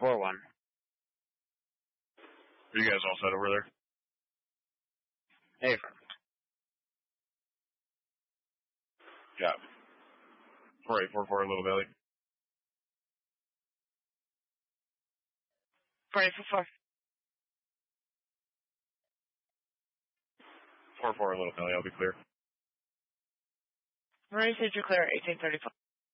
441. Are you guys all set over there? Hey, firm. Yeah. 4844 Little Valley. 4844. 44 Little Valley, I'll be clear. Marie said you're clear at 1835.